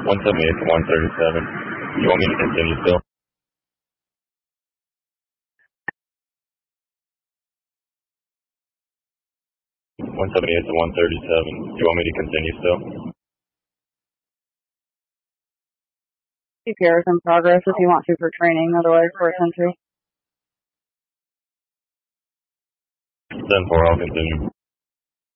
178 to 137. You want me to continue still? 178 to 137. You want me to continue still? CPR is in progress if you want to for training, otherwise for entry. 10-4, I'll continue.